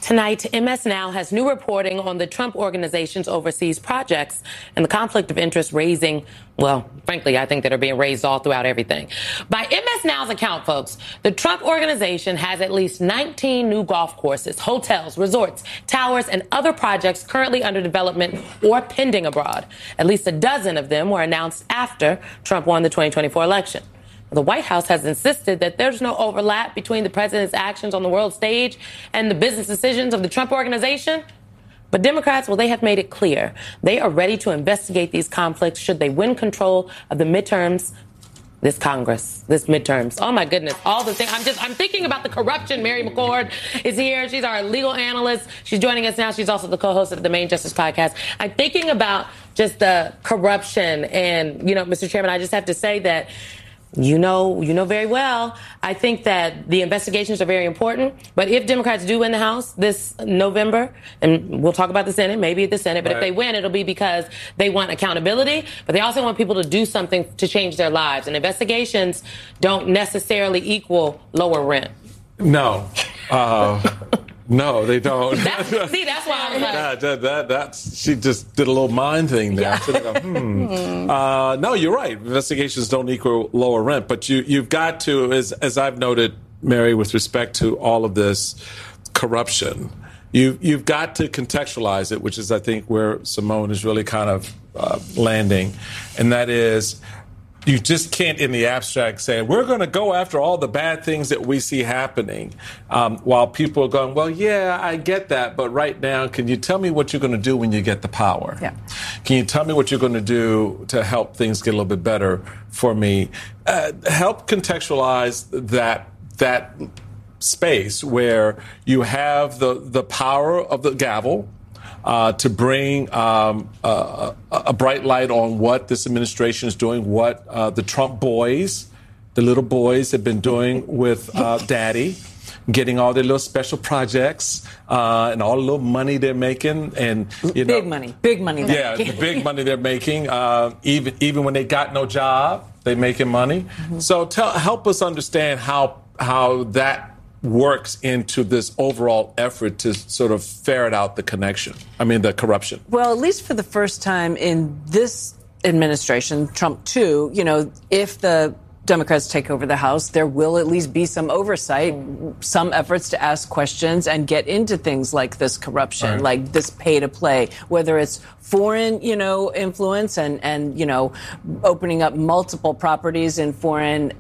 Tonight, MS Now has new reporting on the Trump Organization's overseas projects and the conflict of interest raising, well, frankly, I think that are being raised all throughout everything. By MS Now's account, folks, the Trump Organization has at least 19 new golf courses, hotels, resorts, towers, and other projects currently under development or pending abroad. At least a dozen of them were announced after Trump won the 2024 election. The White House has insisted that there's no overlap between the president's actions on the world stage and the business decisions of the Trump Organization. But Democrats, well, they have made it clear they are ready to investigate these conflicts should they win control of the midterms, this Congress, this midterms. Oh, my goodness. All the things. I'm thinking about the corruption. Mary McCord is here. She's our legal analyst. She's joining us now. She's also the co-host of the Main Justice podcast. I'm thinking about just the corruption. And, you know, Mr. Chairman, I just have to say that You know very well, I think that the investigations are very important. But if Democrats do win the House this November, and we'll talk about the Senate, maybe at the Senate, but if they win, it'll be because they want accountability, but they also want people to do something to change their lives. And investigations don't necessarily equal lower rent. No. No, they don't. That's why I was like... she just did a little mind thing there. Yeah. No, you're right. Investigations don't equal lower rent. But you've got to, as I've noted, Mary, with respect to all of this corruption, you've got to contextualize it, which is, I think, where Simone is really kind of landing. And that is... You just can't, in the abstract, say, we're going to go after all the bad things that we see happening, while people are going, well, yeah, I get that, but right now, can you tell me what you're going to do when you get the power? Yeah. Can you tell me what you're going to do to help things get a little bit better for me? Help contextualize that space where you have the power of the gavel, to bring a bright light on what this administration is doing, what the Trump boys, the little boys, have been doing with Daddy, getting all their little special projects and all the little money they're making, and big money. Yeah, the big money they're making. Even when they got no job, they're making money. Mm-hmm. So help us understand how that works into this overall effort to sort of ferret out the the corruption. Well, at least for the first time in this administration, Trump 2, if the Democrats take over the House, there will at least be some oversight, some efforts to ask questions and get into things like this corruption, like this pay to play, whether it's foreign, influence and opening up multiple properties in foreign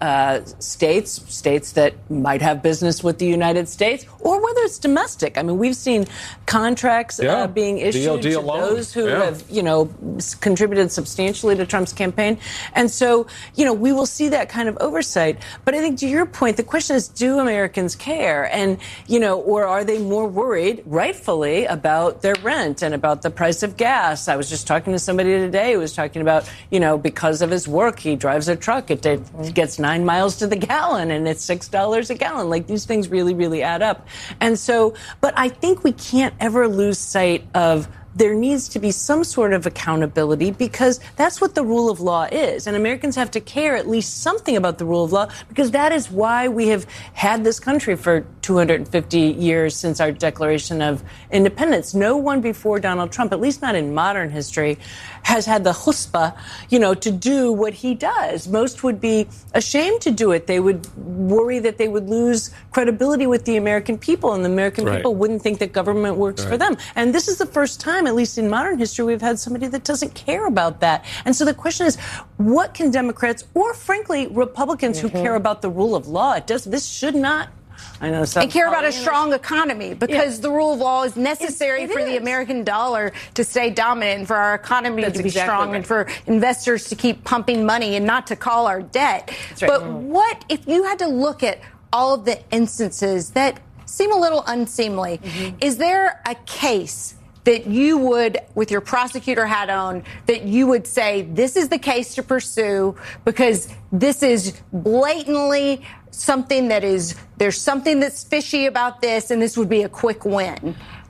states that might have business with the United States, or whether it's domestic. I mean, we've seen contracts being issued to those who have, contributed substantially to Trump's campaign. And so, we will see that kind of oversight. But I think to your point, the question is, do Americans care? And, or are they more worried, rightfully, about their rent and about the price of gas? I was just talking to somebody today who was talking about, because of his work, he drives a truck. It gets 9 miles to the gallon and it's $6 a gallon. Like, these things really, really add up. And so, but I think we can't ever lose sight of there needs to be some sort of accountability, because that's what the rule of law is. And Americans have to care at least something about the rule of law, because that is why we have had this country for 250 years since our Declaration of Independence. No one before Donald Trump, at least not in modern history, has had the chutzpah, to do what he does. Most would be ashamed to do it. They would worry that they would lose credibility with the American people, and the American people wouldn't think that government works for them. And this is the first time, at least in modern history, we've had somebody that doesn't care about that. And so the question is, what can Democrats, or frankly, Republicans who care about the rule of law, this should not... And care about a strong economy, because the rule of law is necessary for the American dollar to stay dominant, and for our economy to be strong, and for investors to keep pumping money and not to call our debt. But what if you had to look at all of the instances that seem a little unseemly? Is there a case that you would, with your prosecutor hat on, that you would say, this is the case to pursue because this is blatantly something that is, there's something that's fishy about this, and this would be a quick win?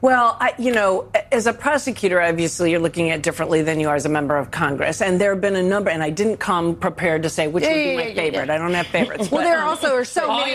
Well, as a prosecutor, obviously, you're looking at it differently than you are as a member of Congress. And there have been a number, and I didn't come prepared to say which would be my favorite. I don't have favorites. Well, there also are so many.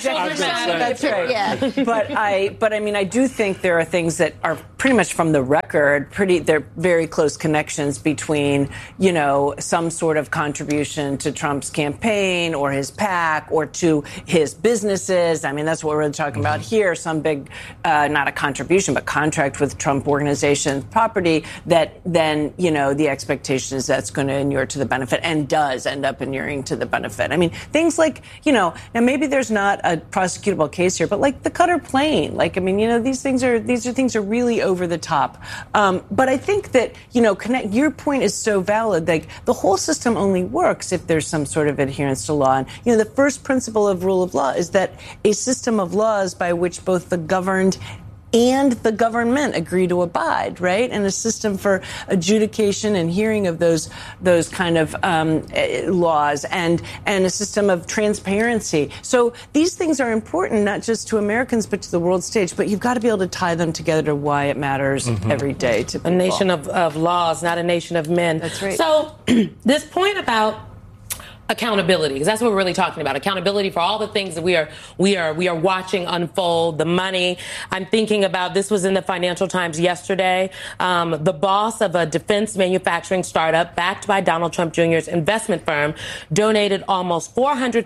That's right. Yeah. But I do think there are things that are pretty much from the record. They're very close connections between, some sort of contribution to Trump's campaign or his PAC or to his businesses. I mean, that's what we're talking about here. Some big, not a contribution, but contract with Trump Organization property that then, the expectation is that's going to inure to the benefit and does end up inuring to the benefit. I mean, things like, now maybe there's not a prosecutable case here, but like the Qatar plane, these things are really over the top. But I think that, your point is so valid. Like the whole system only works if there's some sort of adherence to law. And, the first principle of rule of law is that a system of laws by which both the governed and the government agree to abide, right? And a system for adjudication and hearing of those kind of laws and a system of transparency. So these things are important, not just to Americans, but to the world stage. But you've got to be able to tie them together to why it matters every day to people. A nation of laws, not a nation of men. That's right. So this point about accountability, because that's what we're really talking about. Accountability for all the things that we are watching unfold, the money. I'm thinking about, this was in the Financial Times yesterday, the boss of a defense manufacturing startup backed by Donald Trump Jr.'s investment firm donated almost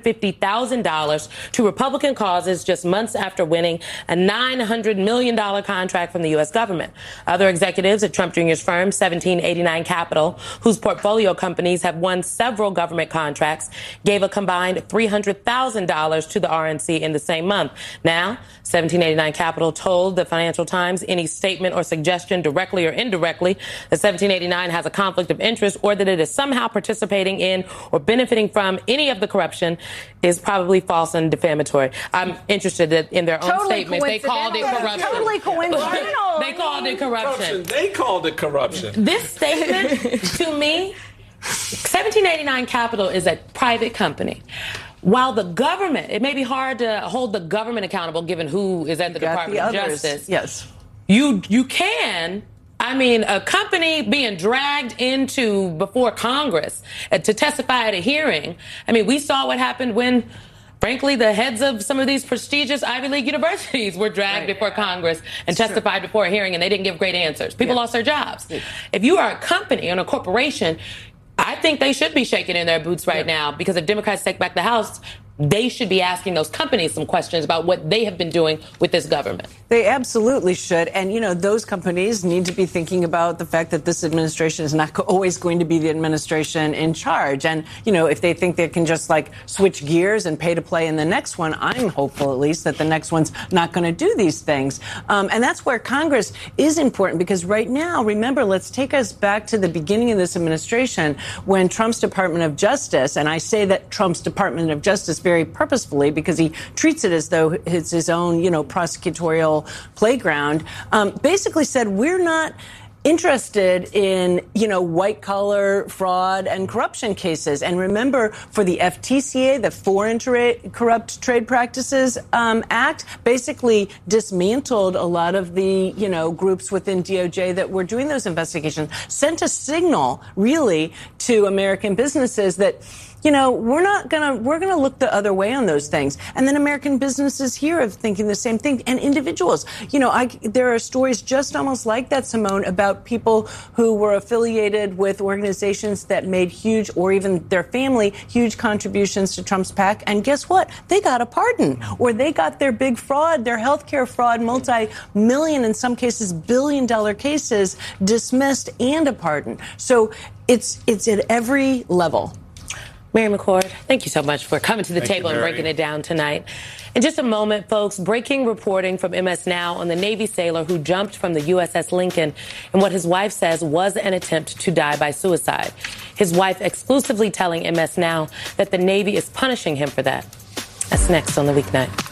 $450,000 to Republican causes just months after winning a $900 million contract from the U.S. government. Other executives at Trump Jr.'s firm, 1789 Capital, whose portfolio companies have won several government contracts, gave a combined $300,000 to the RNC in the same month. Now, 1789 Capital told the Financial Times any statement or suggestion, directly or indirectly, that 1789 has a conflict of interest or that it is somehow participating in or benefiting from any of the corruption is probably false and defamatory. I'm interested that in their own statements, they called it corruption. Totally coincidental. They called it corruption. They called it corruption. This statement, to me, 1789 Capital is a private company. While the government, it may be hard to hold the government accountable given who is at the Department of Justice. Yes. You can. A company being dragged before Congress to testify at a hearing. We saw what happened when, frankly, the heads of some of these prestigious Ivy League universities were dragged before Congress and testified before a hearing, and they didn't give great answers. People lost their jobs. Yeah. If you are a company and a corporation, I think they should be shaking in their boots right now, because if Democrats take back the House, they should be asking those companies some questions about what they have been doing with this government. They absolutely should. And, those companies need to be thinking about the fact that this administration is not always going to be the administration in charge. And, if they think they can just switch gears and pay to play in the next one, I'm hopeful at least that the next one's not going to do these things. And that's where Congress is important, because right now, remember, let's take us back to the beginning of this administration when Trump's Department of Justice, and I say that Trump's Department of Justice very purposefully because he treats it as though it's his own, prosecutorial playground, basically said, we're not interested in, white collar fraud and corruption cases. And remember, for the FTCA, the Foreign Corrupt Trade Practices Act, basically dismantled a lot of the, groups within DOJ that were doing those investigations, sent a signal, really, to American businesses that, we're going to look the other way on those things. And then American businesses here are thinking the same thing, and individuals. There are stories just almost like that, Simone, about people who were affiliated with organizations that made huge, or even their family, huge contributions to Trump's PAC. And guess what? They got a pardon, or they got their big fraud, their healthcare fraud, multi-million, in some cases, billion-dollar cases dismissed and a pardon. So it's at every level. Mary McCord, thank you so much for coming to the table and breaking it down tonight. In just a moment, folks, breaking reporting from MS Now on the Navy sailor who jumped from the USS Lincoln in what his wife says was an attempt to die by suicide. His wife exclusively telling MS Now that the Navy is punishing him for that. That's next on The Weeknight.